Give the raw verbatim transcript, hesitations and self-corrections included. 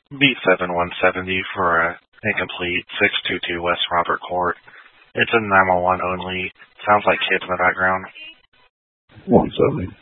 B seven one seventy for a incomplete six two two West Robert Court. It's a nine one one only. Sounds like kids in the background. one seventy.